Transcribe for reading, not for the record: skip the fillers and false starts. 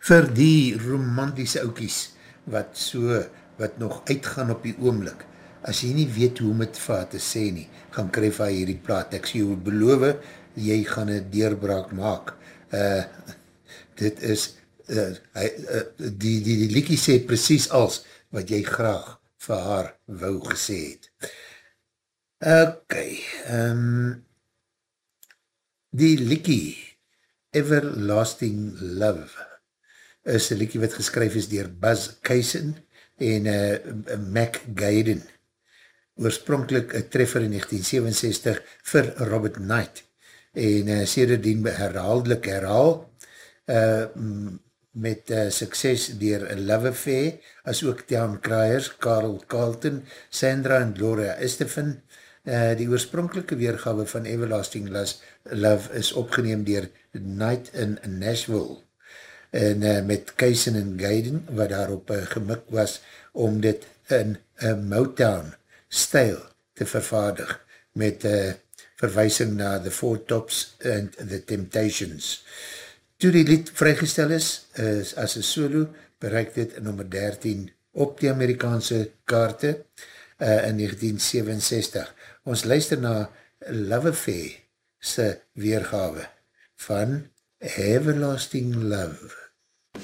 vir die romantiese oukies, wat nog uitgaan op die oomlik, as jy nie weet hoe om het vir haar te sê nie, gaan kry vir haar hierdie plaat, ek sê jou beloof, jy gaan een deurbraak maak, dit is, die liekie sê precies als, wat jy graag vir haar wou gesê het. Ok, die liekie Everlasting Love is een liekie wat geskryf is dier Buzz Cason en Mac Gaiden. Oorspronkelijk een treffer in 1967 vir Robert Knight en sedertdien herhaaldelik herhaal met sukses dier Love Affair, as ook Town Criers, Carl Carlton, Sandra en Gloria Estefan. Die oorspronkelike weergawe van Everlasting Love is opgeneem dier Night in Nashville en met Cason en Gaiden, wat daarop gemik was om dit in Motown stijl te vervaardig met verwysing na The Four Tops and The Temptations. Toe die lied vrygestel is as een solo, bereik dit nummer 13 op die Amerikaanse kaarte in 1967. Ons luister na Love Affair se weergawe van Everlasting Love.